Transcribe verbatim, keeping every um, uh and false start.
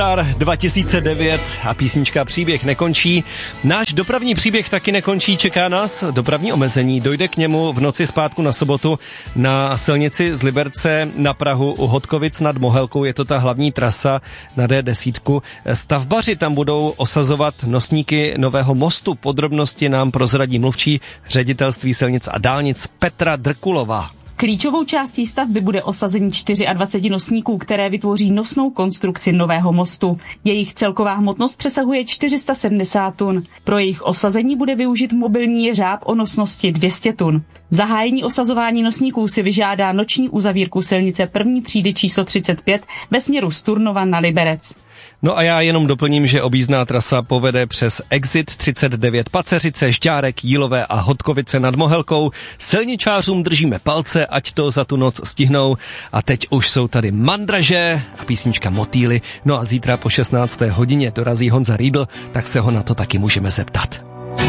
dva tisíce devět a písnička Příběh nekončí. Náš dopravní příběh taky nekončí, čeká nás dopravní omezení. Dojde k němu v noci z pátku na sobotu na silnici z Liberce na Prahu u Hodkovic nad Mohelkou. Je to ta hlavní trasa na D deset. Stavbaři tam budou osazovat nosníky nového mostu. Podrobnosti nám prozradí mluvčí ředitelství silnic a dálnic Petra Drkulová. Klíčovou částí stavby bude osazení dvacet čtyři nosníků, které vytvoří nosnou konstrukci nového mostu. Jejich celková hmotnost přesahuje čtyři sta sedmdesát tun. Pro jejich osazení bude využit mobilní jeřáb o nosnosti dvě stě tun. Zahájení osazování nosníků si vyžádá noční uzavírku silnice první třídy číslo třicet pět ve směru z Turnova na Liberec. No a já jenom doplním, že objízdná trasa povede přes Exit třicet devět Paceřice, Žďárek, Jílové a Hodkovice nad Mohelkou. Silničářům držíme palce, ať to za tu noc stihnou. A teď už jsou tady Mandraže a písnička Motýly. No a zítra po šestnácté hodině dorazí Honza Riedl, tak se ho na to taky můžeme zeptat.